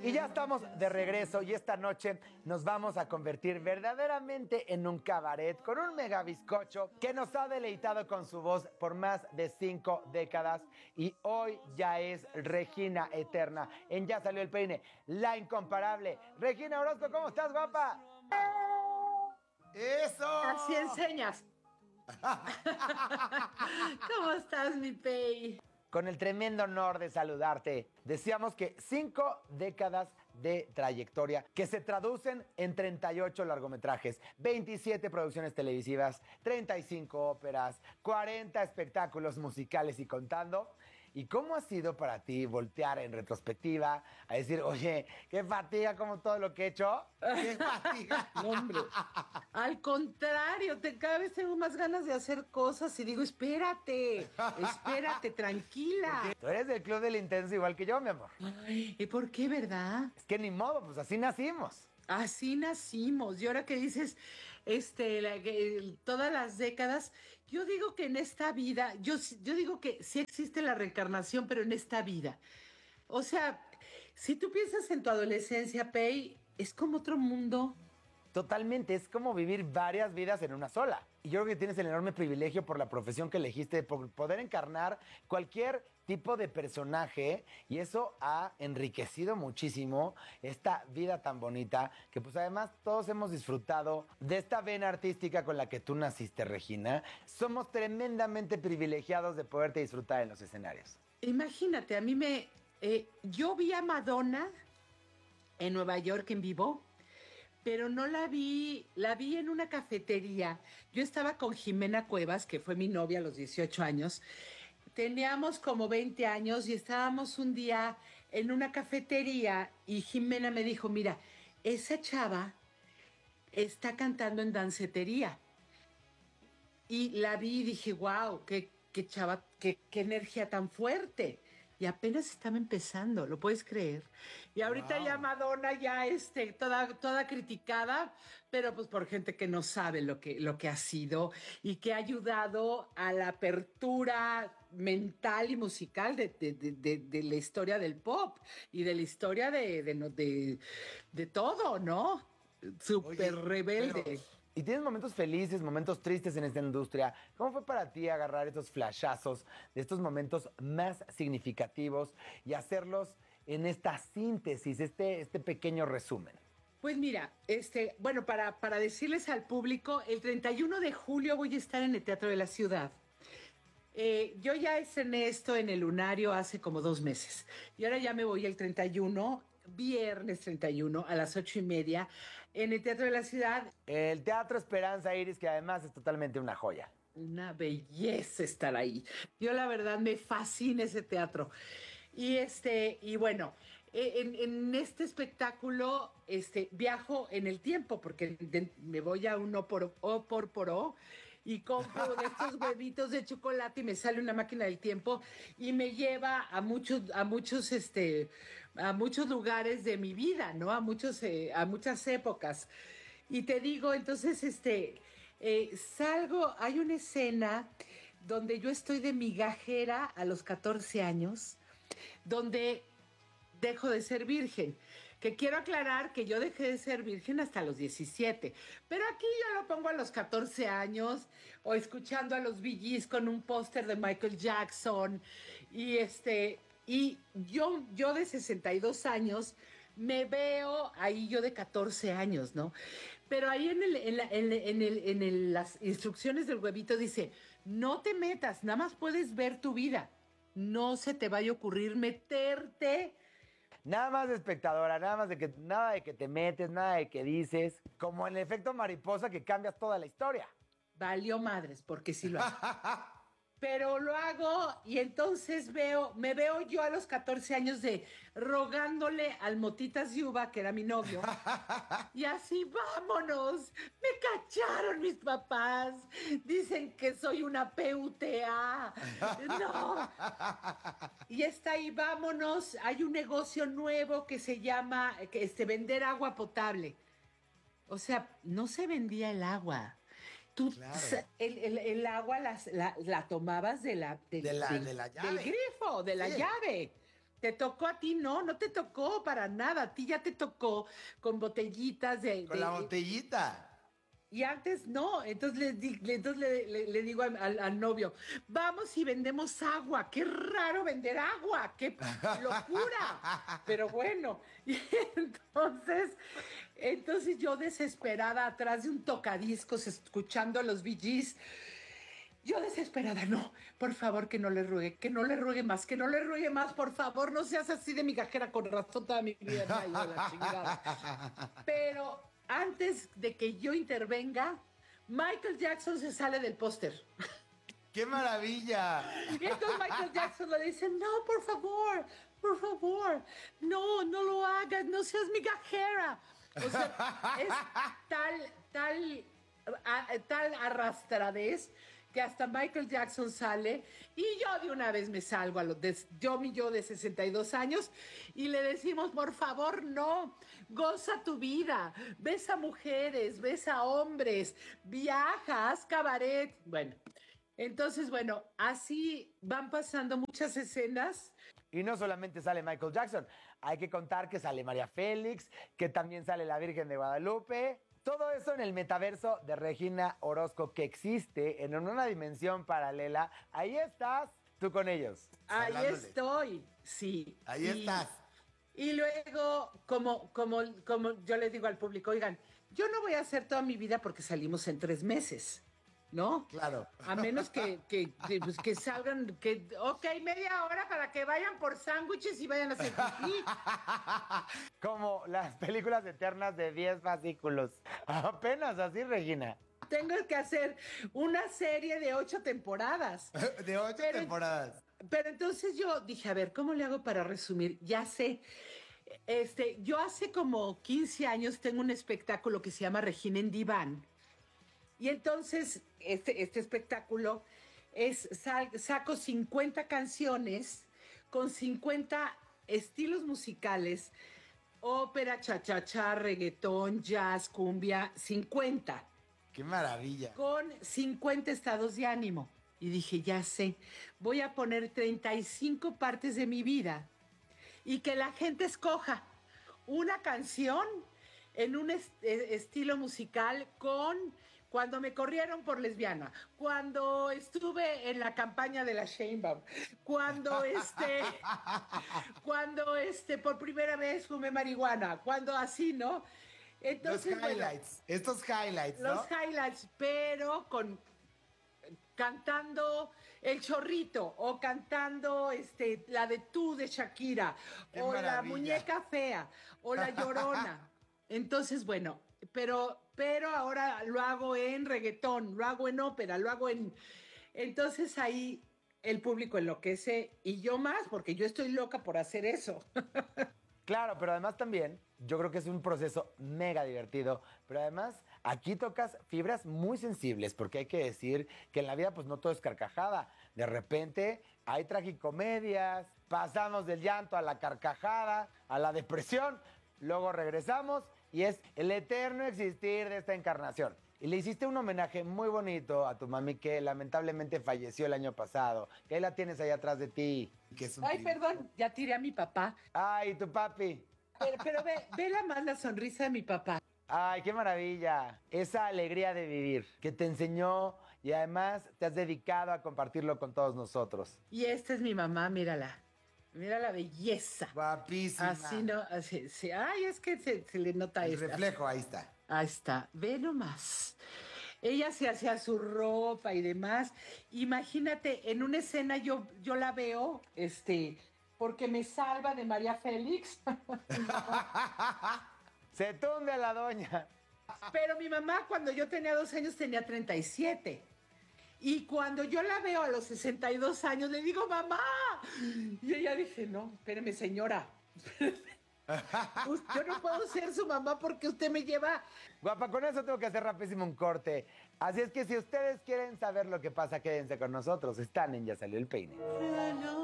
Y ya estamos de regreso y esta noche nos vamos a convertir verdaderamente en un cabaret con un mega bizcocho que nos ha deleitado con su voz por más de 5 décadas y hoy ya es Regina Eterna en Ya Salió el Peine, la incomparable. Regina Orozco, ¿cómo estás, guapa? ¡Eso! Así enseñas. ¿Cómo estás, mi Pei? Con el tremendo honor de saludarte. Decíamos que 5 décadas de trayectoria que se traducen en 38 largometrajes, 27 producciones televisivas, 35 óperas, 40 espectáculos musicales y contando. ¿Y cómo ha sido para ti voltear en retrospectiva a decir, oye, qué fatiga como todo lo que he hecho? ¡Qué fatiga! No, hombre. Al contrario, cada vez tengo más ganas de hacer cosas y digo, espérate, tranquila. Tú eres del club del intenso igual que yo, mi amor. Ay, ¿y por qué, verdad? Es que ni modo, pues así nacimos. Así nacimos. Y ahora que dices, todas las décadas, yo digo que en esta vida, yo digo que sí existe la reencarnación, pero en esta vida. O sea, si tú piensas en tu adolescencia, Pei, es como otro mundo. Totalmente, es como vivir varias vidas en una sola. Y yo creo que tienes el enorme privilegio por la profesión que elegiste, por poder encarnar cualquier tipo de personaje y eso ha enriquecido muchísimo esta vida tan bonita que pues además todos hemos disfrutado de esta vena artística con la que tú naciste, Regina. Somos tremendamente privilegiados de poderte disfrutar en los escenarios. Imagínate, yo vi a Madonna en Nueva York en vivo, pero no la vi en una cafetería. Yo estaba con Jimena Cuevas, que fue mi novia a los 18 años. Teníamos como 20 años y estábamos un día en una cafetería y Jimena me dijo, mira, esa chava está cantando en dancetería. Y la vi y dije, wow, qué chava, qué energía tan fuerte. Y apenas estaba empezando, ¿lo puedes creer? Y ahorita ya Madonna ya toda criticada, pero pues por gente que no sabe lo que ha sido y que ha ayudado a la apertura mental y musical de la historia del pop y de la historia de todo, ¿no? Súper rebelde. Y tienes momentos felices, momentos tristes en esta industria. ¿Cómo fue para ti agarrar estos flashazos de estos momentos más significativos y hacerlos en esta síntesis, este pequeño resumen? Pues mira, bueno, para decirles al público, el 31 de julio voy a estar en el Teatro de la Ciudad. Yo ya estrené esto en el Lunario hace como 2 meses. Y ahora ya me voy el 31, viernes 31 a las 8:30 en el Teatro de la Ciudad. El Teatro Esperanza Iris, que además es totalmente una joya. Una belleza estar ahí. Yo la verdad me fascina ese teatro. Y bueno, en este espectáculo viajo en el tiempo porque me voy a un O y compro de estos huevitos de chocolate y me sale una máquina del tiempo y me lleva a muchos lugares de mi vida, ¿no? A muchas épocas. Y te digo, entonces, salgo, hay una escena donde yo estoy de migajera a los 14 años, donde dejo de ser virgen. Que quiero aclarar que yo dejé de ser virgen hasta los 17, pero aquí yo lo pongo a los 14 años, o escuchando a los Bee Gees con un póster de Michael Jackson, y yo de 62 años, me veo ahí yo de 14 años, ¿no? Pero ahí en las instrucciones del huevito dice, no te metas, nada más puedes ver tu vida. No se te vaya a ocurrir meterte. Nada más de espectadora, nada de que te metes, nada de que dices. Como el efecto mariposa que cambias toda la historia. Valió madres, porque sí lo hago. Pero lo hago y entonces me veo yo a los 14 años rogándole al Motitas Yuba, que era mi novio, y así, vámonos, me cacharon mis papás, dicen que soy una PUTA, no, y está ahí, vámonos, hay un negocio nuevo que se llama, vender agua potable, o sea, no se vendía el agua. Tú Claro. el agua la tomabas de la llave. del grifo, de la llave. te tocó a ti, no te tocó para nada. A ti ya te tocó con botellitas Con la botellita. Y antes no, entonces le digo al novio, vamos y vendemos agua, qué raro vender agua, qué locura, pero bueno, y entonces yo desesperada atrás de un tocadiscos escuchando a los Bee Gees, yo desesperada, no, por favor que no le ruegue más, por favor, no seas así de migajera, con razón toda mi vida me ha ido la chingada. Pero antes de que yo intervenga, Michael Jackson se sale del póster. ¡Qué maravilla! Y entonces Michael Jackson le dice, no, por favor, no lo hagas, no seas migajera. O sea, es tal arrastradez que hasta Michael Jackson sale y yo de una vez me salgo mi yo de 62 años y le decimos, por favor, no, goza tu vida, ves a mujeres, ves a hombres, viajas, cabaret. Bueno, entonces, así van pasando muchas escenas. Y no solamente sale Michael Jackson, hay que contar que sale María Félix, que también sale la Virgen de Guadalupe. Todo eso en el metaverso de Regina Orozco que existe en una dimensión paralela. Ahí estás tú con ellos. Ahí hablándole. estoy, sí. Ahí estás. Y luego, como yo les digo al público, oigan, yo no voy a hacer toda mi vida porque salimos en 3 meses, ¿no? Claro. A menos que salgan, ok, media hora para que vayan por sándwiches y vayan a hacer pipí. Como las películas eternas de 10 fascículos. Apenas así, Regina. Tengo que hacer una serie de 8 temporadas. De 8 temporadas. Pero entonces yo dije, a ver, ¿cómo le hago para resumir? Ya sé. Yo hace como 15 años tengo un espectáculo que se llama Regina en Diván. Y entonces, este espectáculo saco 50 canciones con 50 estilos musicales, ópera, cha-cha-cha, reggaetón, jazz, cumbia, 50. ¡Qué maravilla! Con 50 estados de ánimo. Y dije, ya sé, voy a poner 35 partes de mi vida y que la gente escoja una canción en un estilo musical con... Cuando me corrieron por lesbiana, cuando estuve en la campaña de la Sheinbaum, cuando por primera vez fumé marihuana, cuando así, ¿no? Entonces, los highlights, estos highlights, ¿no? Los highlights, pero cantando El Chorrito o cantando la de Tú de Shakira. ¡Qué o maravilla! La Muñeca Fea o La Llorona. Entonces, pero ahora lo hago en reggaetón, lo hago en ópera, lo hago en... Entonces ahí el público enloquece y yo más, porque yo estoy loca por hacer eso. Claro, pero además también yo creo que es un proceso mega divertido, pero además aquí tocas fibras muy sensibles, porque hay que decir que en la vida pues no todo es carcajada. De repente hay tragicomedias, pasamos del llanto a la carcajada, a la depresión, luego regresamos y es el eterno existir de esta encarnación. Y le hiciste un homenaje muy bonito a tu mami que lamentablemente falleció el año pasado, que ahí la tienes ahí atrás de ti. Que es Perdón, ya tiré a mi papá. Ay, tu papi. Pero ve la sonrisa de mi papá. Ay, qué maravilla. Esa alegría de vivir que te enseñó y además te has dedicado a compartirlo con todos nosotros. Y esta es mi mamá, mírala. Mira la belleza. Guapísima. Así no, así, sí. Ay, es que se le nota El reflejo, ahí está. Ahí está, ve nomás. Ella se hacía su ropa y demás. Imagínate, en una escena yo la veo, porque me salva de María Félix. Se tunde a la doña. Pero mi mamá, cuando yo tenía 2 años, tenía 37. Y cuando yo la veo a los 62 años, le digo, mamá. Y ella dice, no, espéreme, señora. Yo no puedo ser su mamá porque usted me lleva... Guapa, con eso tengo que hacer rapidísimo un corte. Así es que si ustedes quieren saber lo que pasa, quédense con nosotros. Están en Ya Salió el Peine.